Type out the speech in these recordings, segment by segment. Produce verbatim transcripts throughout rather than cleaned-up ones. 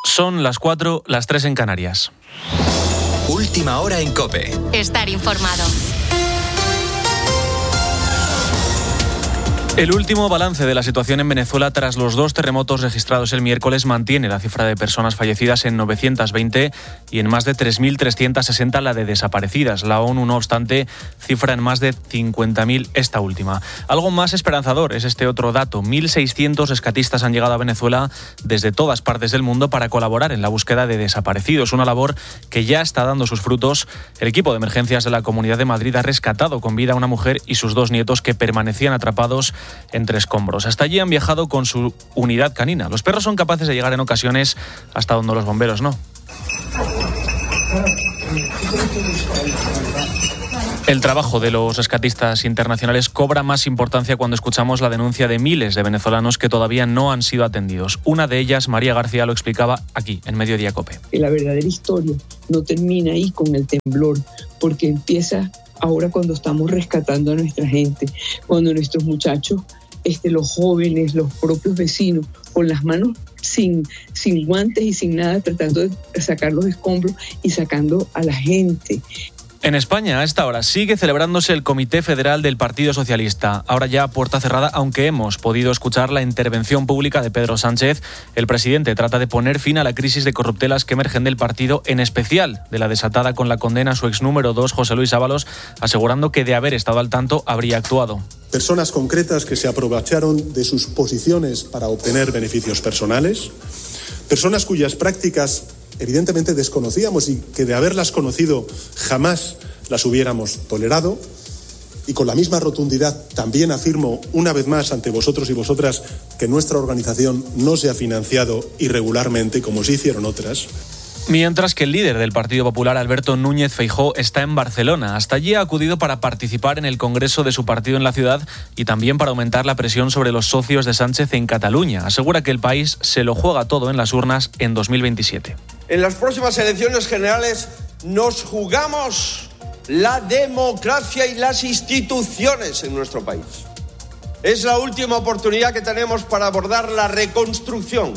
Son las cuatro, las tres en Canarias. Última hora en COPE. Estar informado. El último balance de la situación en Venezuela tras los dos terremotos registrados el miércoles mantiene la cifra de personas fallecidas en novecientos veinte y en más de tres mil trescientos sesenta la de desaparecidas. La ONU, no obstante, cifra en más de cincuenta mil esta última. Algo más esperanzador es este otro dato. mil seiscientos rescatistas han llegado a Venezuela desde todas partes del mundo para colaborar en la búsqueda de desaparecidos. Una labor que ya está dando sus frutos. El equipo de emergencias de la Comunidad de Madrid ha rescatado con vida a una mujer y sus dos nietos que permanecían atrapados entre escombros. Hasta allí han viajado con su unidad canina. Los perros son capaces de llegar en ocasiones hasta donde los bomberos no. El trabajo de los rescatistas internacionales cobra más importancia cuando escuchamos la denuncia de miles de venezolanos que todavía no han sido atendidos. Una de ellas, María García, lo explicaba aquí, en Mediodía COPE. La verdadera historia no termina ahí con el temblor, porque empieza ahora cuando estamos rescatando a nuestra gente, cuando nuestros muchachos, este, los jóvenes, los propios vecinos, con las manos sin, sin guantes y sin nada, tratando de sacar los escombros y sacando a la gente. En España, a esta hora, sigue celebrándose el Comité Federal del Partido Socialista. Ahora ya a puerta cerrada, aunque hemos podido escuchar la intervención pública de Pedro Sánchez. El presidente trata de poner fin a la crisis de corruptelas que emergen del partido, en especial de la desatada con la condena a su ex número dos, José Luis Ábalos, asegurando que de haber estado al tanto habría actuado. Personas concretas que se aprovecharon de sus posiciones para obtener beneficios personales. Personas cuyas prácticas evidentemente desconocíamos y que de haberlas conocido jamás las hubiéramos tolerado. Y con la misma rotundidad también afirmo una vez más ante vosotros y vosotras que nuestra organización no se ha financiado irregularmente como sí hicieron otras. Mientras que el líder del Partido Popular, Alberto Núñez Feijóo, está en Barcelona. Hasta allí ha acudido para participar en el congreso de su partido en la ciudad y también para aumentar la presión sobre los socios de Sánchez en Cataluña. Asegura que el país se lo juega todo en las urnas en dos mil veintisiete. En las próximas elecciones generales nos jugamos la democracia y las instituciones en nuestro país. Es la última oportunidad que tenemos para abordar la reconstrucción,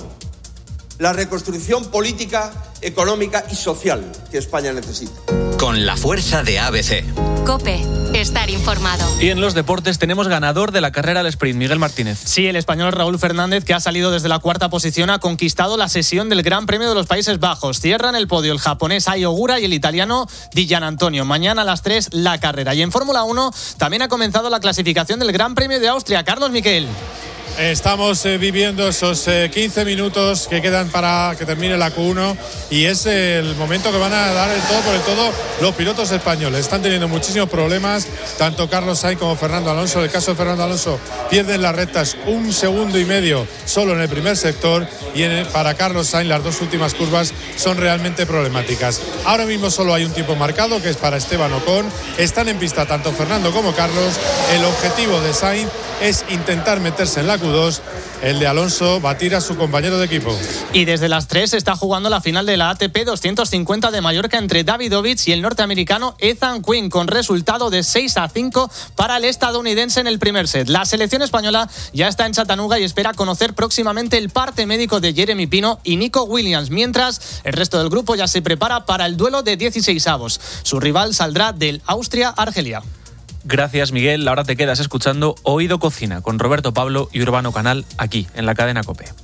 la reconstrucción política, económica y social que España necesita. Con la fuerza de A B C. COPE. Estar informado. Y en los deportes tenemos ganador de la carrera al sprint, Miguel Martínez. Sí, el español Raúl Fernández, que ha salido desde la cuarta posición, ha conquistado la sesión del Gran Premio de los Países Bajos. Cierran el podio el japonés Ai Ogura y el italiano Di Gianantonio. Mañana a las tres la carrera. Y en Fórmula uno también ha comenzado la clasificación del Gran Premio de Austria. Carlos Miquel. Estamos eh, viviendo esos eh, quince minutos que quedan para que termine la Q uno y es eh, el momento que van a dar el todo por el todo los pilotos españoles. Están teniendo muchísimos problemas, tanto Carlos Sainz como Fernando Alonso. En el caso de Fernando Alonso, pierden las rectas un segundo y medio solo en el primer sector y en el, para Carlos Sainz las dos últimas curvas son realmente problemáticas. Ahora mismo solo hay un tiempo marcado que es para Esteban Ocon. Están en pista tanto Fernando como Carlos. El objetivo de Sainz es intentar meterse en la Q dos, el de Alonso batir a su compañero de equipo. Y desde las tres se está jugando la final de la A T P doscientos cincuenta de Mallorca entre Davidovich y el norteamericano Ethan Quinn, con resultado de seis a cinco para el estadounidense en el primer set. La selección española ya está en Chattanooga y espera conocer próximamente el parte médico de Jeremy Pino y Nico Williams, mientras el resto del grupo ya se prepara para el duelo de dieciseisavos. Su rival saldrá del Austria-Argelia. Gracias, Miguel. Ahora te quedas escuchando Oído Cocina con Roberto Pablo y Urbano Canal aquí en la cadena COPE.